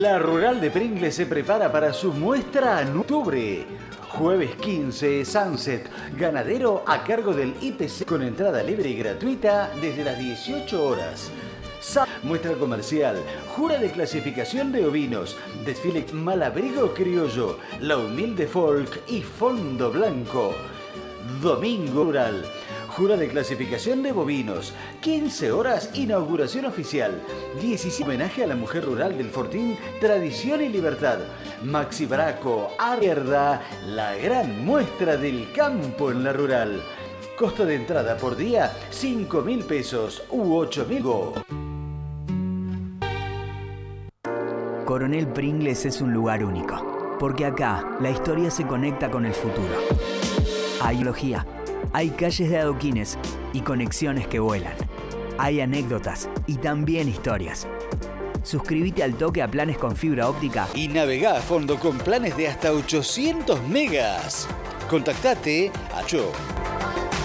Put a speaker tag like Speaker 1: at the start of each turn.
Speaker 1: La Rural de Pringles se prepara para su muestra en octubre. Jueves 15, Sunset, ganadero a cargo del IPC con entrada libre y gratuita desde las 18 horas. Muestra comercial, jura de clasificación de ovinos, desfile Malabrigo Criollo, La Humilde Folk y Fondo Blanco. Domingo Rural, jura de clasificación de bovinos, 15 horas, inauguración oficial, 17 homenaje a la mujer rural del Fortín, tradición y libertad. Maxi Braco, Arda, la gran muestra del campo en la rural. Costo de entrada por día, 5.000 pesos u 8.000.
Speaker 2: Coronel Pringles es un lugar único, porque acá la historia se conecta con el futuro. Hay biología, hay calles de adoquines y conexiones que vuelan. Hay anécdotas y también historias. Suscríbete al toque a planes con fibra óptica
Speaker 1: y navegá a fondo con planes de hasta 800 megas. Contactate a Cho.